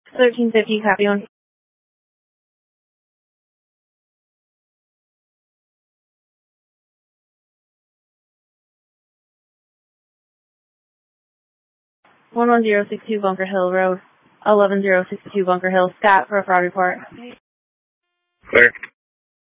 1350, copy on. One 11062 Bunker Hill Road, 11062 Bunker Hill. Scott for a fraud report. Clear.